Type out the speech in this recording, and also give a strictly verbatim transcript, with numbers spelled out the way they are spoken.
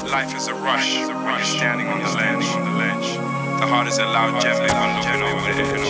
Life is a rush when you're standing on the ledge. The heart is a loud jet, I'm looking over the edge.